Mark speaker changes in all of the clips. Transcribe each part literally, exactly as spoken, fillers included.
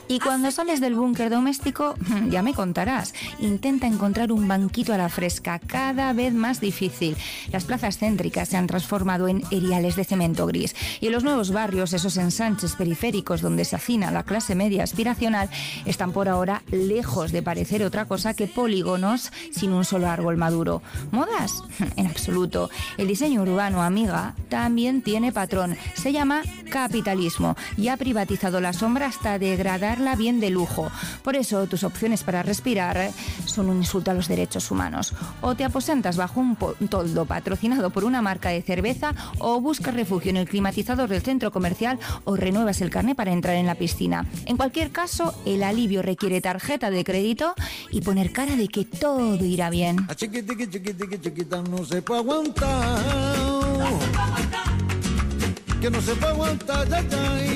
Speaker 1: Y cuando sales del búnker doméstico, ya me contarás, intenta encontrar un banquito a la fresca, cada vez más difícil. Las plazas céntricas se han transformado en eriales de cemento gris y los nuevos barrios, esos ensanches periféricos donde se hacina la clase media aspiracional, están por ahora lejos de parecer otra cosa que polígonos sin un solo árbol maduro. ¿Modas? En absoluto. El diseño urbano, amiga, también tiene patrón. Se llama capitalismo y ha privatizado la sombra hasta degradarla bien de lujo. Por eso tus opciones para respirar son un insulto a los derechos humanos. O te aposentas bajo un toldo patrocinado por una marca de cerveza, o buscas refugio en el climatizador del centro comercial, o renuevas el carné para entrar en la piscina. En cualquier caso, el alivio requiere tarjeta de crédito y poner cara de que todo irá bien.
Speaker 2: A chiquitiqui, chiquitiqui, chiquita, no se puede aguantar. No se puede aguantar. Que no se puede aguantar, ya,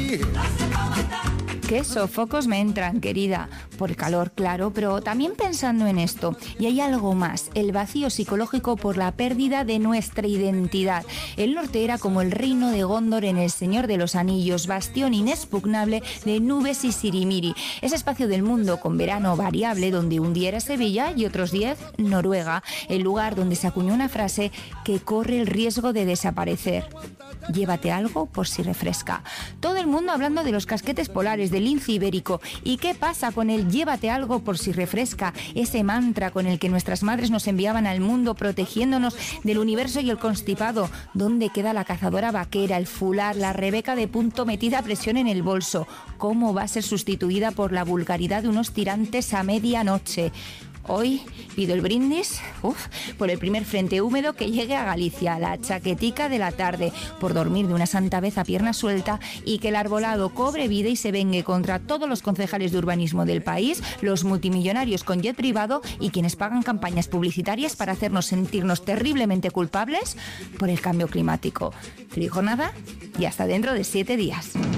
Speaker 2: ya.
Speaker 1: Qué sofocos me entran, querida, por el calor, claro, pero también pensando en esto. Y hay algo más, el vacío psicológico por la pérdida de nuestra identidad. El norte era como el reino de Gondor en El Señor de los Anillos, bastión inexpugnable de nubes y sirimiri. Ese espacio del mundo con verano variable donde un día era Sevilla y otros diez Noruega. El lugar donde se acuñó una frase que corre el riesgo de desaparecer. Llévate algo por si refresca. Todo el mundo hablando de los casquetes polares, del lince ibérico. ¿Y qué pasa con el llévate algo por si refresca? Ese mantra con el que nuestras madres nos enviaban al mundo protegiéndonos del universo y el constipado. ¿Dónde queda la cazadora vaquera, el fular, la Rebeca de punto metida a presión en el bolso? ¿Cómo va a ser sustituida por la vulgaridad de unos tirantes a medianoche? Hoy pido el brindis uf, por el primer frente húmedo que llegue a Galicia, la chaquetica de la tarde, por dormir de una santa vez a pierna suelta y que el arbolado cobre vida y se vengue contra todos los concejales de urbanismo del país, los multimillonarios con jet privado y quienes pagan campañas publicitarias para hacernos sentirnos terriblemente culpables por el cambio climático. Feliz jornada y hasta dentro de siete días.